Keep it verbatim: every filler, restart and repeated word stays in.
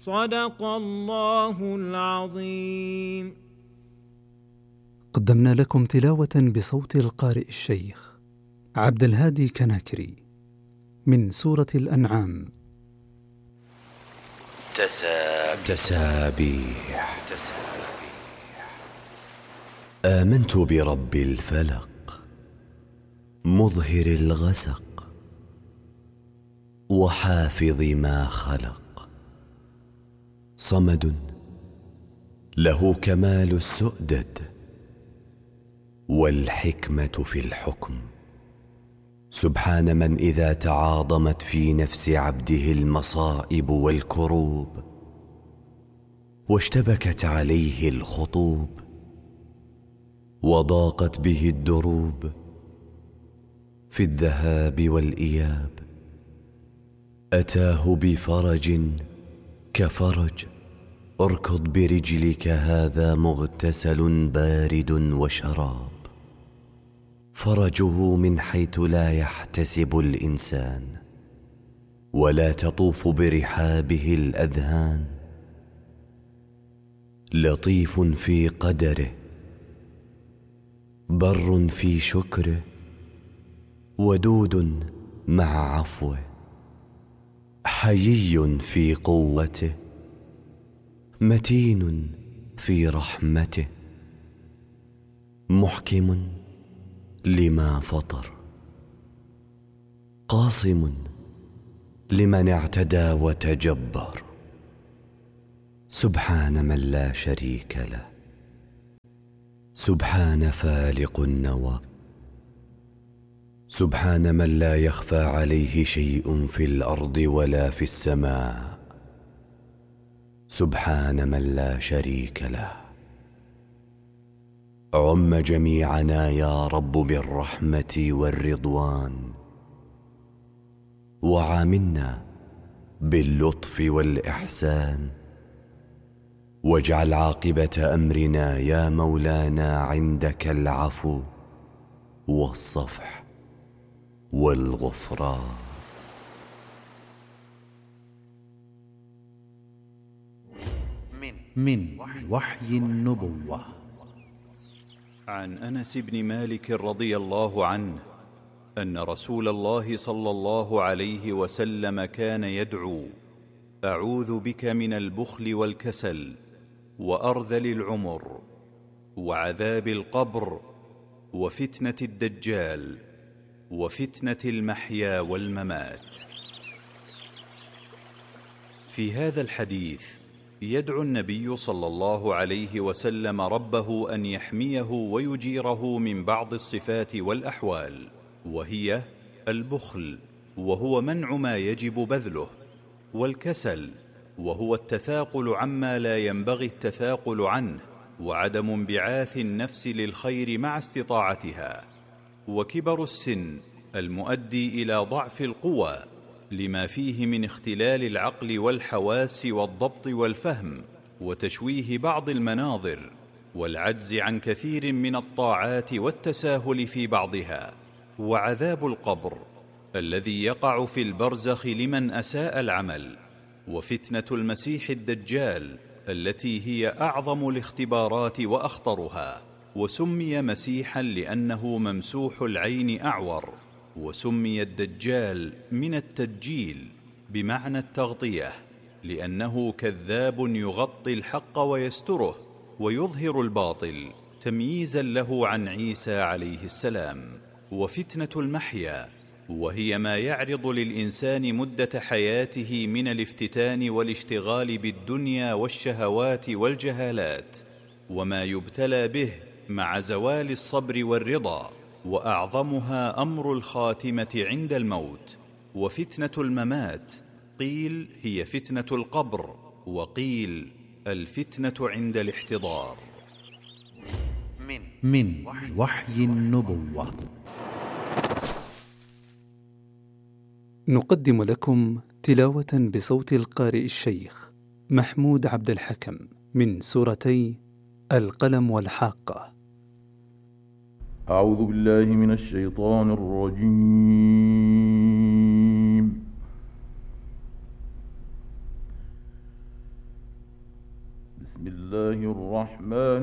صدق الله العظيم. قدمنا لكم تلاوة بصوت القارئ الشيخ عبد الهادي كناكري من سورة الأنعام. تسابيح, تسابيح. آمنت برب الفلق مظهر الغسق وحافظ ما خلق، صمد له كمال السؤدد والحكمة في الحكم، سبحان من إذا تعاظمت في نفس عبده المصائب والكروب واشتبكت عليه الخطوب وضاقت به الدروب في الذهاب والإياب، أتاه بفرج كفرج اركض برجلك هذا مغتسل بارد وشراب، فرجه من حيث لا يحتسب الإنسان ولا تطوف برحابه الأذهان، لطيف في قدره بر في شكره ودود مع عفوه، حيي في قوته متين في رحمته، محكم لما فطر قاصم لمن اعتدى وتجبر، سبحان من لا شريك له، سبحان فالق النوى، سبحان من لا يخفى عليه شيء في الأرض ولا في السماء، سبحان من لا شريك له. عم جميعنا يا رب بالرحمة والرضوان، وعاملنا باللطف والإحسان، واجعل عاقبة أمرنا يا مولانا عندك العفو والصفح والغفران. من وحي النبوة. عن أنس بن مالك رضي الله عنه أن رسول الله صلى الله عليه وسلم كان يدعو: أعوذ بك من البخل والكسل وأرذل العمر وعذاب القبر وفتنة الدجال وفتنة المحيا والممات. في هذا الحديث يدعو النبي صلى الله عليه وسلم ربه أن يحميه ويجيره من بعض الصفات والأحوال، وهي البخل وهو منع ما يجب بذله، والكسل وهو التثاقل عما لا ينبغي التثاقل عنه، وعدم انبعاث النفس للخير مع استطاعتها، وكبر السن المؤدي إلى ضعف القوى لما فيه من اختلال العقل والحواس والضبط والفهم وتشويه بعض المناظر، والعجز عن كثير من الطاعات والتساهل في بعضها، وعذاب القبر الذي يقع في البرزخ لمن أساء العمل، وفتنة المسيح الدجال التي هي أعظم الاختبارات وأخطرها، وسمي مسيحا لأنه ممسوح العين أعور، وسمي الدجال من التدجيل بمعنى التغطية لأنه كذاب يغطي الحق ويستره ويظهر الباطل تمييزا له عن عيسى عليه السلام. وفتنة المحيا وهي ما يعرض للإنسان مدة حياته من الافتتان والاشتغال بالدنيا والشهوات والجهالات، وما يبتلى به مع زوال الصبر والرضا، وأعظمها أمر الخاتمة عند الموت. وفتنة الممات قيل هي فتنة القبر، وقيل الفتنة عند الاحتضار. من وحي النبوة. نقدم لكم تلاوة بصوت القارئ الشيخ محمود عبد الحكم من سورتي القلم والحاقة. أعوذ بالله من الشيطان الرجيم. بسم الله الرحمن